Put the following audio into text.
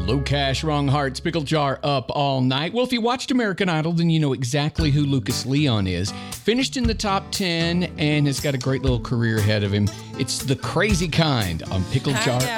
Low Cash, Wrong Hearts, Pickle Jar up all night. Well, if you watched American Idol, then you know exactly who Lucas Leon is. Finished in the top 10 and has got a great little career ahead of him. It's The Crazy Kind on Pickle Jar